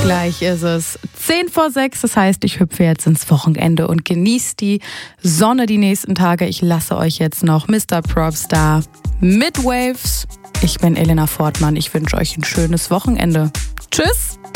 Gleich ist es 5:10, das heißt, ich hüpfe jetzt ins Wochenende und genieße die Sonne die nächsten Tage. Ich lasse euch jetzt noch Mr. Propstar mit Waves. Ich bin Elena Fortmann, ich wünsche euch ein schönes Wochenende. Tschüss!